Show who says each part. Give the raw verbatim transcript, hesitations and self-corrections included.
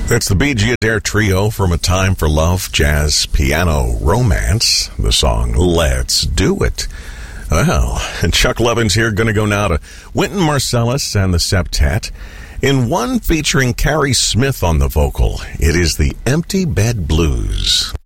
Speaker 1: It's the Bee Gees Air Trio from A Time for Love, Jazz, Piano, Romance. The song, Let's Do It. Well, and Chuck Levin's here, going to go now to Wynton Marsalis and the Septet. In one featuring Carrie Smith on the vocal, it is the Empty Bed Blues.